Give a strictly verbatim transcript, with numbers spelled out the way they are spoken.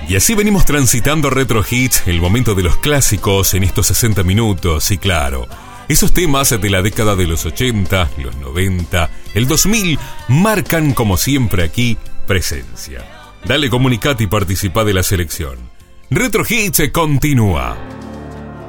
Y así venimos transitando Retro Hits, el momento de los clásicos en estos sesenta minutos, y claro, esos temas de la década de los ochenta, los noventa, el dos mil, marcan como siempre aquí presencia. Dale, comunicate y participa de la selección. Retro Hits continúa.